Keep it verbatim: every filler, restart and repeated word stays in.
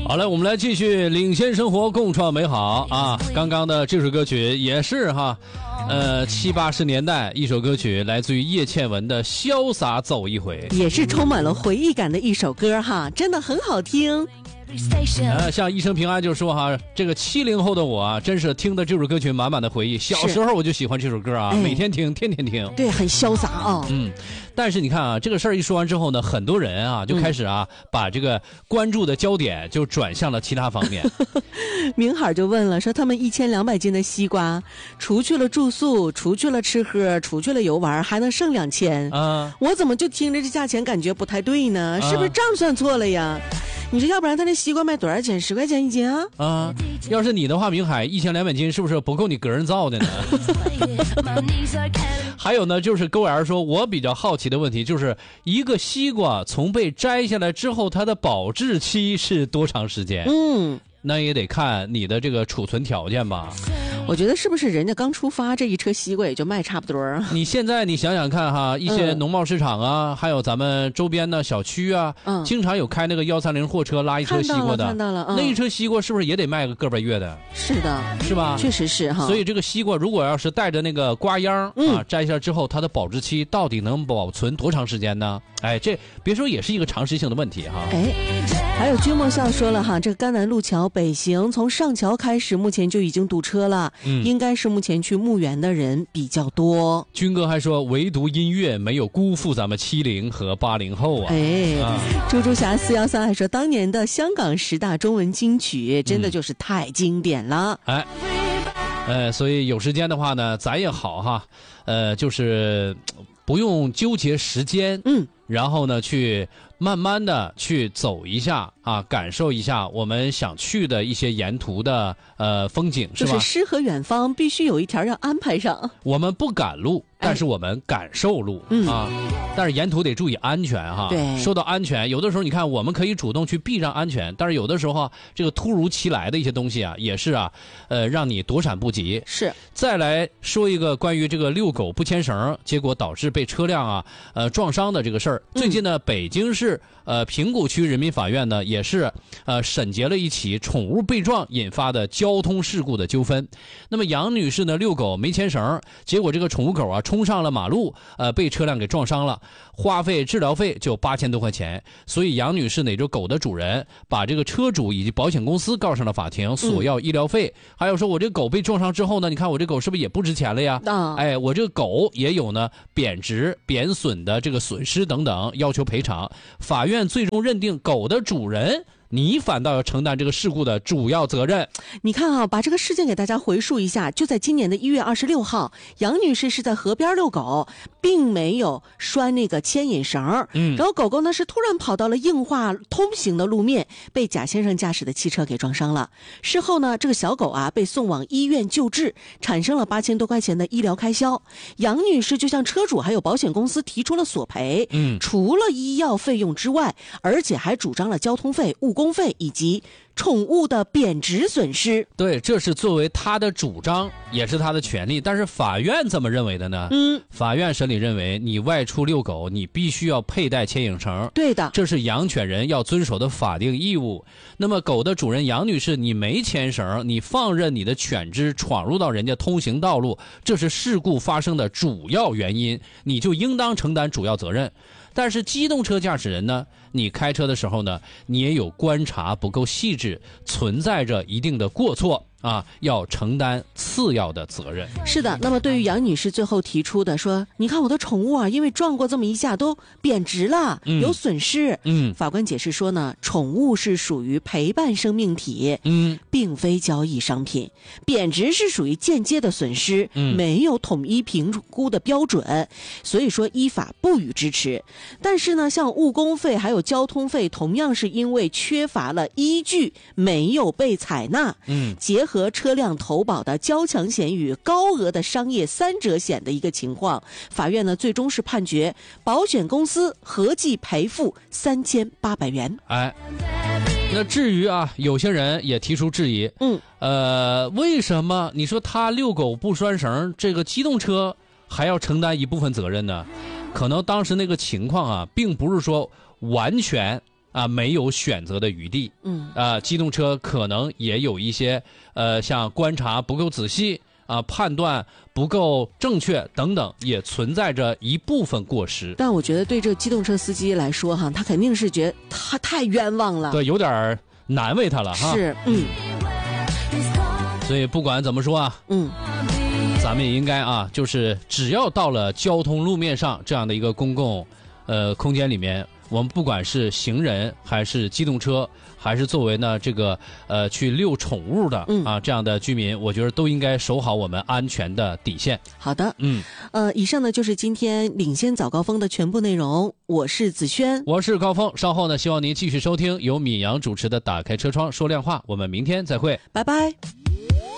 好嘞，我们来继续领先生活，共创美好啊！刚刚的这首歌曲也是哈，呃，七八十年代一首歌曲，来自于叶倩文的《潇洒走一回》， 也是充满了回忆感的一首歌哈，真的很好听。 呃，像一生平安就说哈，这个七零后的我啊，真是听的这首歌曲满满的回忆。小时候我就喜欢这首歌啊，每天听，天天听。 对，很潇洒啊。 嗯，但是你看啊，这个事儿一说完之后呢，很多人啊就开始啊、嗯、把这个关注的焦点就转向了其他方面。 明海就问了，说他们一千两百斤的西瓜，除去了住宿，除去了吃喝，除去了游玩，还能剩两千啊？我怎么就听着这价钱感觉不太对呢？是不是账算错了呀？你说要不然他这西瓜卖多少钱？十块钱一斤啊？ 啊，要是你的话，明海一千两百斤是不是不够你个人造的呢？还有呢，就是勾儿说，我比较好奇的问题就是一个西瓜从被摘下来之后，它的保质期是多长时间？嗯，那也得看你的这个储存条件吧。 我觉得是不是人家刚出发，这一车西瓜也就卖差不多啊？ 你现在你想想看哈，一些农贸市场啊，嗯、还有咱们周边的小区啊，嗯、经常有开那个幺三零货车拉一车西瓜的， 看到了，看到了，嗯、 那一车西瓜是不是也得卖个个把月的？ 是的， 是吧？ 确实是哈。 所以这个西瓜如果要是带着那个瓜秧、嗯、啊，摘下来之后，它的保质期到底能保存多长时间呢？哎，这别说也是一个常识性的问题哈。 哎，还有君莫笑说了哈，这个甘南路桥北行从上桥开始，目前就已经堵车了，嗯，应该是目前去墓园的人比较多。 军哥还说，唯独音乐没有辜负咱们七零和八零后啊。 哎，啊、猪猪侠四幺三还说，当年的香港十大中文金曲真的就是太经典了。 嗯、哎。呃，所以有时间的话呢，咱也好哈，呃，就是不用纠结时间，嗯，然后呢，去慢慢的去走一下啊，感受一下我们想去的一些沿途的呃风景，是吧？ 就是诗和远方必须有一条要安排上。 我们不赶路，但是我们感受路、哎、啊。但是沿途得注意安全哈。 对， 说到安全，有的时候你看我们可以主动去避让安全，但是有的时候啊，这个突如其来的一些东西啊，也是啊，呃，让你躲闪不及。 是。 再来说一个关于这个遛狗不牵绳，结果导致被车辆啊呃撞伤的这个事儿。最近呢，嗯、北京市呃平谷区人民法院呢也是呃审结了一起宠物被撞引发的交通事故的纠纷。那么杨女士呢遛狗没牵绳，结果这个宠物狗啊冲上了马路，呃被车辆给撞伤了。花费治疗费就八千多块钱，所以杨女士哪只狗的主人把这个车主以及保险公司告上了法庭，索要医疗费。嗯、还有说我这狗被撞伤之后呢，你看我这狗是不是也不值钱了呀？啊、哎，我这个狗也有呢贬值、贬损的这个损失等等，要求赔偿。法院最终认定狗的主人，你反倒要承担这个事故的主要责任。 你看啊，把这个事件给大家回述一下。就在今年的一月二十六号，杨女士是在河边遛狗，并没有拴那个牵引绳。嗯，然后狗狗呢是突然跑到了硬化通行的路面，被贾先生驾驶的汽车给撞伤了。事后呢，这个小狗啊被送往医院救治，产生了八千多块钱的医疗开销。杨女士就向车主还有保险公司提出了索赔。嗯，除了医药费用之外，而且还主张了交通费、误工费以及宠物的贬值损失。 对，这是作为他的主张，也是他的权利。但是法院怎么认为的呢？嗯，法院审理认为，你外出遛狗，你必须要佩戴牵引绳。 对的， 这是养犬人要遵守的法定义务。那么狗的主人杨女士，你没牵绳，你放任你的犬只闯入到人家通行道路，这是事故发生的主要原因，你就应当承担主要责任。但是机动车驾驶人呢，你开车的时候呢，你也有观察不够细致，存在着一定的过错啊，要承担次要的责任。 是的，那么对于杨女士最后提出的说，你看我的宠物啊，因为撞过这么一下都贬值了，嗯、有损失。嗯，法官解释说呢，宠物是属于陪伴生命体，嗯，并非交易商品，贬值是属于间接的损失，嗯，没有统一评估的标准，所以说依法不予支持。但是呢，像误工费还有交通费，同样是因为缺乏了依据，没有被采纳。嗯，结合和车辆投保的交强险与高额的商业三者险的一个情况，法院呢最终是判决保险公司合计赔付三千八百元。 哎，那至于啊，有些人也提出质疑，嗯，呃，为什么你说他遛狗不拴绳，这个机动车还要承担一部分责任呢？可能当时那个情况啊，并不是说完全啊，没有选择的余地。 嗯， 啊，机动车可能也有一些呃，像观察不够仔细啊，判断不够正确等等，也存在着一部分过失。 但我觉得对这个机动车司机来说哈，他肯定是觉得他太冤枉了， 对，有点难为他了哈。 是，嗯。 所以不管怎么说啊， 嗯。 咱们也应该啊，就是只要到了交通路面上这样的一个公共，呃，空间里面，我们不管是行人还是机动车，还是作为呢这个呃去遛宠物的、 嗯、 啊这样的居民，我觉得都应该守好我们安全的底线。 好的， 嗯， 呃，以上呢就是今天领先早高峰的全部内容。我是子轩， 我是高峰。稍后呢，希望您继续收听由闵阳主持的《打开车窗说亮话》，我们明天再会， 拜拜。